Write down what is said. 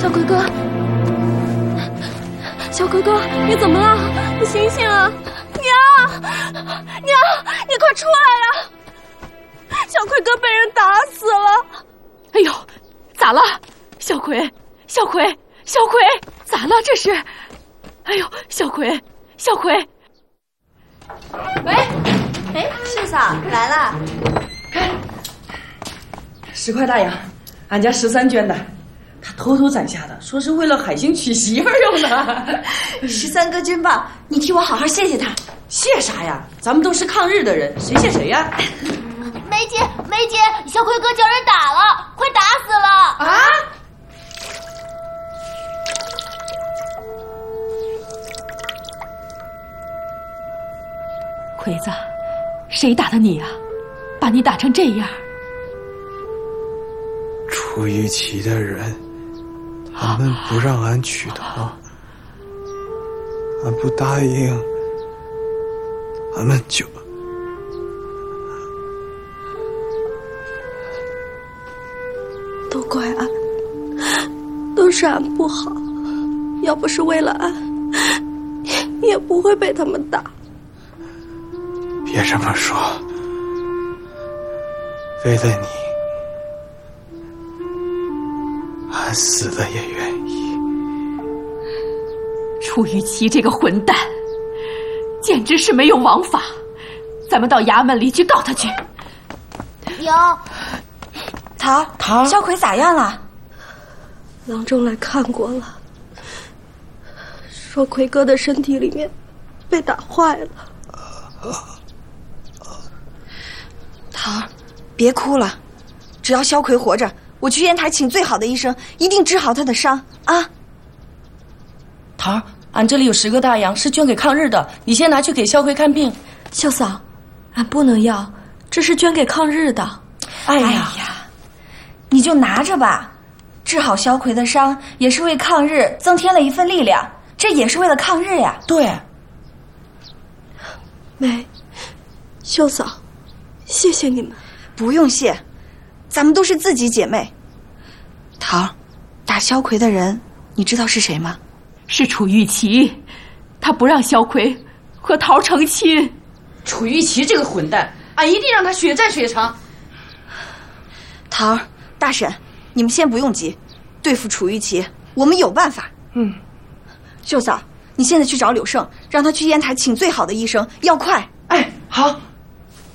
小奎哥，小奎哥，你怎么了？你醒醒啊！娘，娘，你快出来呀！小奎哥被人打死了！ 哎呦，咋了？小奎，小奎，小奎，咋了？这是？哎呦，小奎，小奎！ 喂，哎，秀嫂来了。 看，10块大洋，俺家13捐的，他偷偷攒下的，说是为了海星娶媳妇用的。 13个军棒，你替我好好谢谢他。 谢啥呀？咱们都是抗日的人，谁谢谁呀？ 梅姐，梅姐，小奎哥叫人打了，快打死了！ 啊！ 奎子，谁打的你啊？把你打成这样！ 楚玉琪的人，他们不让俺娶她，俺不答应，俺们就…… 都怪俺，都是俺不好，要不是为了俺，你也不会被他们打。 别这么说，为了你，俺死了也愿意。 楚玉琪这个混蛋，简直是没有王法！咱们到衙门里去告他去。 娘， 桃，小奎咋样了？郎中来看过了，说奎哥的身体里面被打坏了。 桃，别哭了，只要萧奎活着，我去烟台请最好的医生，一定治好他的伤啊！ 桃儿，俺这里有10个大洋，是捐给抗日的，你先拿去给萧奎看病。 秀嫂，俺不能要，这是捐给抗日的。 哎呀，你就拿着吧，治好萧奎的伤，也是为抗日增添了一份力量，这也是为了抗日呀。 对， 梅，秀嫂，谢谢你们。 不用谢，咱们都是自己姐妹。桃，打萧奎的人，你知道是谁吗？ 是楚玉琪，他不让萧奎和桃成亲。 楚玉琪这个混蛋，俺一定让他血债血偿。 桃，大婶，你们先不用急，对付楚玉琪，我们有办法。秀嫂，你现在去找柳胜，让他去烟台请最好的医生，要快。 哎，好。